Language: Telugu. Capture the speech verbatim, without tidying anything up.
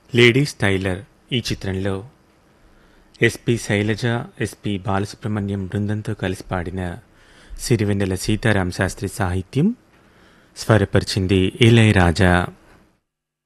లేడీస్ టైలర్ ఈ చిత్రంలో ఎస్పి శైలజ, ఎస్పి బాలసుబ్రహ్మణ్యం బృందంతో కలిసి పాడిన సిరివెన్నెల సీతారామ శాస్త్రి సాహిత్యం, స్వరపరిచింది ఇళయరాజా.